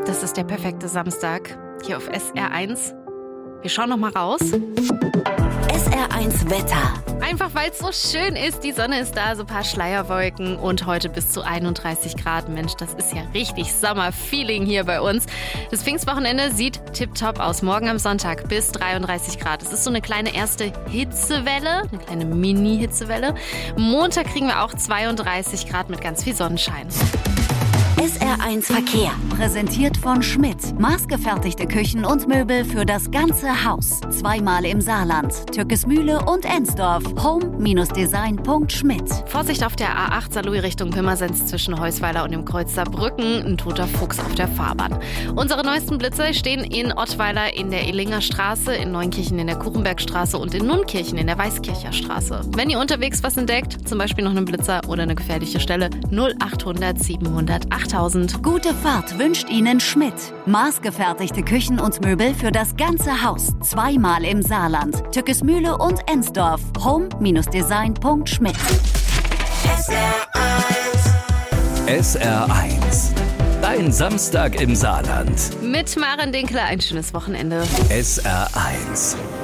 Das ist der perfekte Samstag hier auf SR1. Wir schauen noch mal raus. SR1 Wetter. Einfach weil es so schön ist. Die Sonne ist da, so ein paar Schleierwolken und heute bis zu 31 Grad. Mensch, das ist ja richtig Sommerfeeling hier bei uns. Das Pfingstwochenende sieht tipptopp aus. Morgen am Sonntag bis 33 Grad. Es ist so eine kleine erste Hitzewelle, eine kleine Mini-Hitzewelle. Montag kriegen wir auch 32 Grad mit ganz viel Sonnenschein. SR1 Verkehr. Präsentiert von Schmidt. Maßgefertigte Küchen und Möbel für das ganze Haus. Zweimal im Saarland. Türkesmühle und Ensdorf. home-design.schmidt. Vorsicht auf der A8 Saarlouis Richtung Pirmasens zwischen Heusweiler und dem Kreuz Saarbrücken. Ein toter Fuchs auf der Fahrbahn. Unsere neuesten Blitze stehen in Ottweiler in der Elinger Straße, in Neunkirchen in der Kuchenbergstraße und in Nunkirchen in der Weißkircher Straße. Wenn ihr unterwegs was entdeckt, zum Beispiel noch einen Blitzer oder eine gefährliche Stelle, 0800 700 8000. Gute Fahrt wünscht Ihnen Schmidt. Maßgefertigte Küchen und Möbel für das ganze Haus. Zweimal im Saarland. Türkesmühle und Ensdorf. home-design.schmidt. SR1. Dein Samstag im Saarland. Mit Maren Dinkler ein schönes Wochenende. SR1.